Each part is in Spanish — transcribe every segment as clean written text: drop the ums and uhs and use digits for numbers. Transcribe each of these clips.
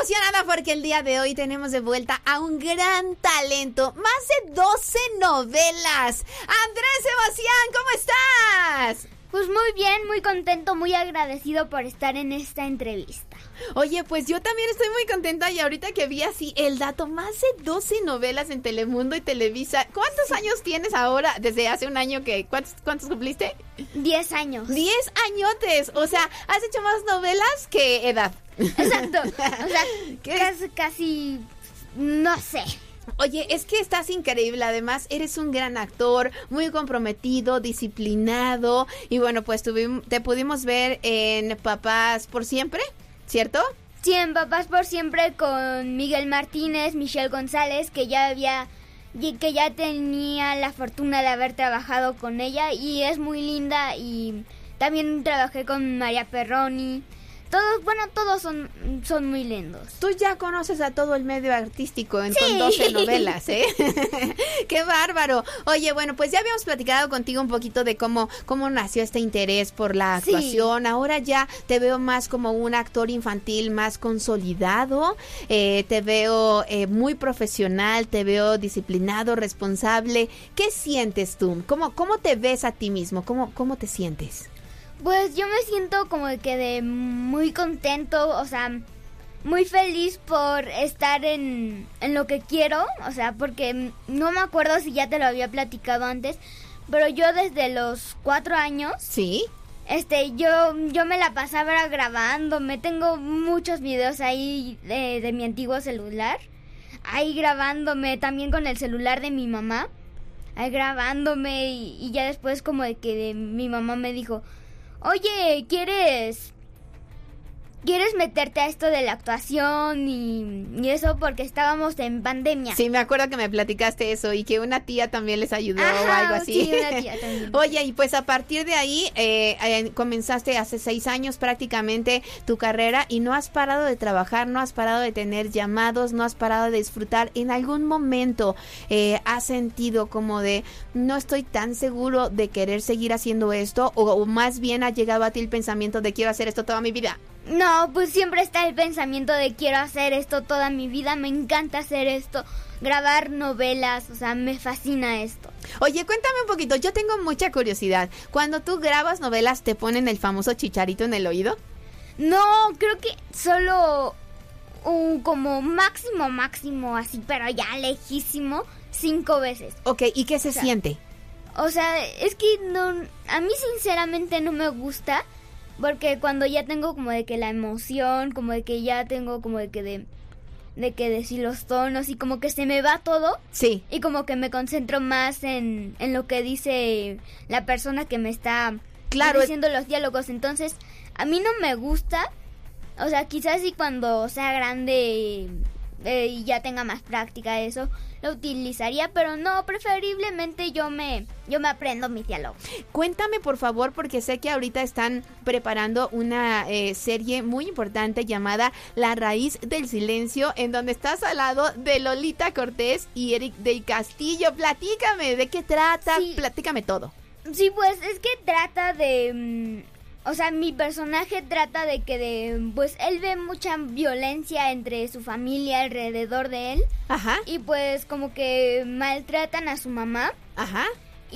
emocionada porque el día de hoy tenemos de vuelta a un gran talento. Más de 12 novelas. Andrés Sebastián, ¿cómo estás? Pues muy bien, muy contento, muy agradecido por estar en esta entrevista. Oye, pues yo también estoy muy contenta y ahorita que vi así el dato, más de 12 novelas en Telemundo y Televisa. ¿Cuántos años tienes ahora? Desde hace un año que... ¿Cuántos cumpliste? 10 años. 10 añotes, o sea, has hecho más novelas que edad. Exacto, o sea, casi, no sé. Oye, es que estás increíble, además eres un gran actor, muy comprometido, disciplinado y bueno, pues te pudimos ver en Papás por Siempre, ¿cierto? Sí, en Papás por Siempre con Miguel Martínez, Michelle González, que ya tenía la fortuna de haber trabajado con ella y es muy linda, y también trabajé con María Perroni. Todos son muy lindos. Tú ya conoces a todo el medio artístico con 12 novelas, ¿eh? ¡Qué bárbaro! Oye, bueno, pues ya habíamos platicado contigo un poquito de cómo nació este interés por la actuación. Sí. Ahora ya te veo más como un actor infantil más consolidado. Te veo muy profesional, te veo disciplinado, responsable. ¿Qué sientes tú? ¿Cómo te ves a ti mismo? ¿Cómo te sientes? Pues yo me siento como que muy contento, o sea, muy feliz por estar en lo que quiero, o sea, porque no me acuerdo si ya te lo había platicado antes, pero yo desde los 4 años, ¿sí? Yo me la pasaba grabándome, tengo muchos videos ahí de mi antiguo celular, ahí grabándome, también con el celular de mi mamá, ahí grabándome, y ya después como de que mi mamá me dijo: oye, ¿quieres meterte a esto de la actuación y eso? Porque estábamos en pandemia. Sí, me acuerdo que me platicaste eso y que una tía también les ayudó. Ajá, o algo así. Sí, una tía también. Oye, y pues a partir de ahí comenzaste hace 6 años prácticamente tu carrera y no has parado de trabajar, no has parado de tener llamados, no has parado de disfrutar. ¿En algún momento has sentido como de no estoy tan seguro de querer seguir haciendo esto? O más bien ha llegado a ti el pensamiento de quiero hacer esto toda mi vida? No, pues siempre está el pensamiento de quiero hacer esto toda mi vida, me encanta hacer esto, grabar novelas, o sea, me fascina esto. Oye, cuéntame un poquito, yo tengo mucha curiosidad. Cuando tú grabas novelas, ¿te ponen el famoso chicharito en el oído? No, creo que solo como máximo, así, pero ya lejísimo, 5 veces. Ok, ¿y qué se siente? O sea, es que no, a mí sinceramente no me gusta. Porque cuando ya tengo como de que la emoción, como de que ya tengo como de que decir los tonos y como que se me va todo. Sí. Y como que me concentro más en lo que dice la persona que me está diciendo los diálogos. Entonces, a mí no me gusta. O sea, quizás sí cuando sea grande y ya tenga más práctica de eso, lo utilizaría, pero no, preferiblemente yo me aprendo mis diálogos. Cuéntame por favor, porque sé que ahorita están preparando una serie muy importante llamada La Raíz del Silencio, en donde estás al lado de Lolita Cortés y Eric del Castillo. Platícame, ¿de qué trata? Sí. Platícame todo. Sí, pues es que trata de... O sea, mi personaje trata de que pues él ve mucha violencia entre su familia alrededor de él. Ajá. Y pues como que maltratan a su mamá. Ajá.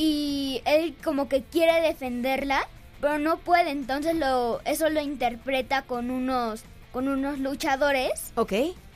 Y él como que quiere defenderla, pero no puede, entonces eso lo interpreta con unos luchadores. Ok.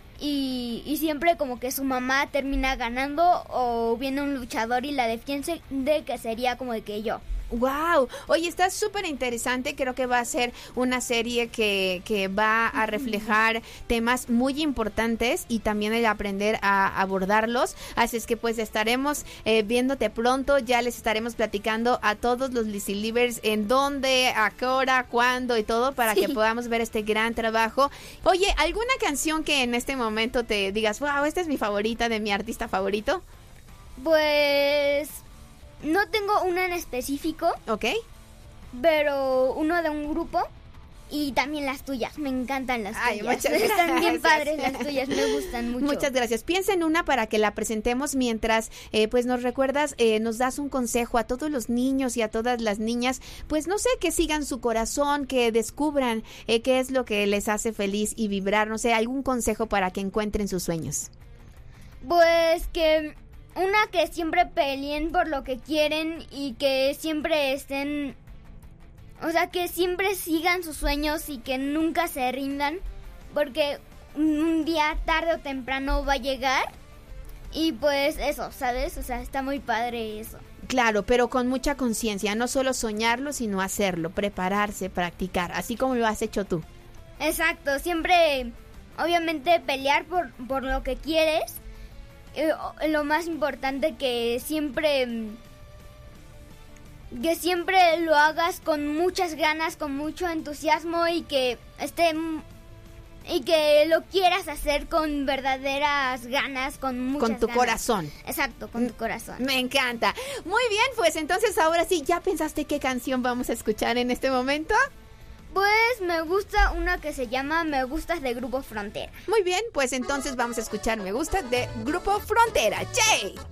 Y siempre como que su mamá termina ganando o viene un luchador y la defiende, que sería como de que yo. Wow, oye, está súper interesante. Creo que va a ser una serie que va a reflejar temas muy importantes y también el aprender a abordarlos. Así es que pues estaremos viéndote pronto. Ya les estaremos platicando a todos los Lizzy Livers en dónde, a qué hora, cuándo y todo para que podamos ver este gran trabajo. Oye, ¿alguna canción que en este momento te digas, wow, esta es mi favorita de mi artista favorito? Pues... no tengo una en específico. Ok. Pero uno de un grupo. Y también las tuyas, me encantan las Ay, tuyas. muchas gracias. Están bien padres las tuyas, me gustan mucho. Muchas gracias. Piensa en una para que la presentemos mientras pues nos recuerdas, nos das un consejo a todos los niños y a todas las niñas, pues no sé, que sigan su corazón, que descubran qué es lo que les hace feliz y vibrar, no sé, algún consejo para que encuentren sus sueños. Pues que siempre peleen por lo que quieren y que siempre estén, o sea, que siempre sigan sus sueños y que nunca se rindan, porque un día tarde o temprano va a llegar y pues eso, ¿sabes? O sea, está muy padre eso. Claro, pero con mucha conciencia, no solo soñarlo, sino hacerlo, prepararse, practicar, así como lo has hecho tú. Exacto, siempre, obviamente, pelear por lo que quieres. Lo más importante que siempre lo hagas con muchas ganas, con mucho entusiasmo y que lo quieras hacer con verdaderas ganas, con muchas ganas. Con tu corazón. Exacto, con tu corazón. Me encanta. Muy bien, pues entonces ahora sí, ¿ya pensaste qué canción vamos a escuchar en este momento? Pues me gusta una que se llama Me Gustas de Grupo Frontera. Muy bien, pues entonces vamos a escuchar Me Gusta de Grupo Frontera. ¡Che!